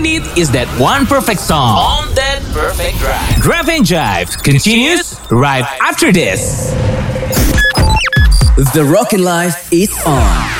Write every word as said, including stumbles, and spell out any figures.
need is that one perfect song on that perfect drive. Drive and Jive continues right after this. The Rockin' Life is on.